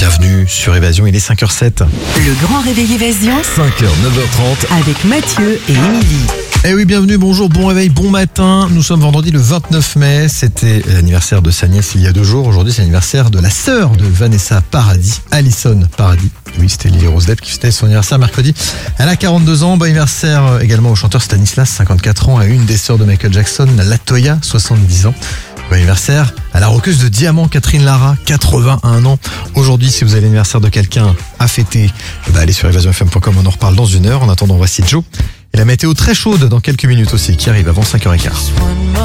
Bienvenue sur Évasion, il est 5h07. Le grand réveil Évasion 5h, 9h30. avec Mathieu et Émilie. Eh oui, bienvenue, bonjour, bon réveil, bon matin. Nous sommes vendredi le 29 mai. C'était l'anniversaire de sa nièce il y a 2 jours. Aujourd'hui, c'est l'anniversaire de la sœur de Vanessa Paradis, Alison Paradis. Oui, c'était Lily Rose Depp qui fêtait son anniversaire mercredi. Elle a 42 ans. Bon anniversaire également au chanteur Stanislas, 54 ans, à une des sœurs de Michael Jackson, Latoya, 70 ans. Bon anniversaire à la rockeuse de diamant Catherine Lara, 81 ans. Aujourd'hui, si vous avez l'anniversaire de quelqu'un à fêter, allez sur evasionfm.com, on en reparle dans 1 heure. En attendant, voici Joe. Et la météo très chaude dans quelques minutes aussi, qui arrive avant 5h15.